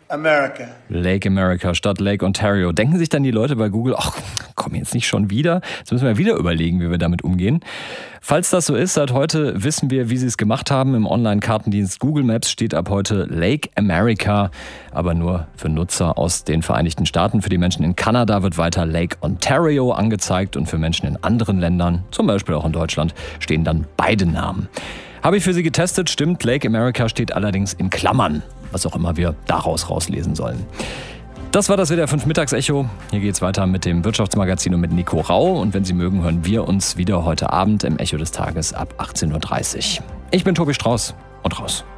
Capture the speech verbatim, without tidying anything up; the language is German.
America. Lake America statt Lake Ontario. Denken sich dann die Leute bei Google, ach komm, jetzt nicht schon wieder? Jetzt müssen wir wieder überlegen, wie wir damit umgehen. Falls das so ist, seit heute wissen wir, wie sie es gemacht haben. Im Online-Kartendienst Google Maps steht ab heute Lake America, aber nur für Nutzer aus den Vereinigten Staaten. Für die Menschen in Kanada wird weiter Lake Ontario angezeigt und für Menschen in anderen Ländern, zum Beispiel auch in Deutschland, stehen dann beide Namen. Habe ich für Sie getestet, stimmt, Lake America steht allerdings in Klammern, was auch immer wir daraus rauslesen sollen. Das war das W D R fünf Mittagsecho. Hier geht's weiter mit dem Wirtschaftsmagazin und mit Nico Rau. Und wenn Sie mögen, hören wir uns wieder heute Abend im Echo des Tages ab achtzehn Uhr dreißig. Ich bin Tobi Strauß und raus.